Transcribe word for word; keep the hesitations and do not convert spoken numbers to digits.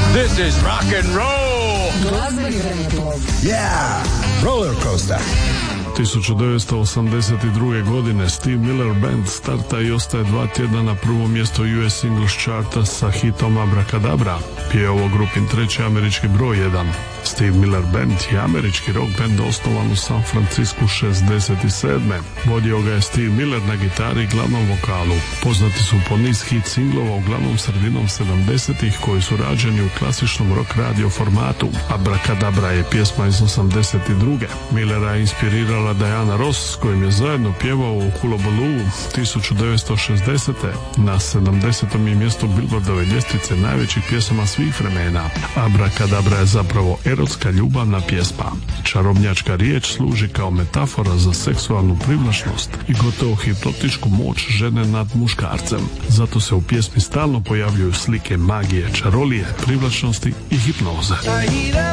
This is rock and roll. Glazbeni vremeplov. Yeah, roller coaster. tisuću devetsto osamdeset druge. godine Steve Miller Band starta i ostaje dva tjedna na prvom mjestu U S English charta sa hitom Abracadabra. Pjevo grupin treći američki broj jedan. Steve Miller Band je američki rock band osnovan u San Francisku šezdeset sedme. Vodio ga je Steve Miller na gitari i glavnom vokalu. Poznati su po niz hit singlova uglavnom sredinom sedamdesetih koji su rađeni u klasičnom rock radio formatu. Abracadabra je pjesma iz osamdeset druge. Millera je inspirirala Diana Ross s kojim je zajedno pjevao u Hullabaloo tisuću devetsto šezdesete. Na sedamdesetom je mjestu Billboardove ljestvice najvećih pjesama svih vremena. Abracadabra je zapravo erotska ljubavna pjesma. Čarobnjačka riječ služi kao metafora za seksualnu privlačnost i gotovo hipnotičku moć žene nad muškarcem. Zato se u pjesmi stalno pojavljuju slike magije, čarolije, privlačnosti i hipnoze.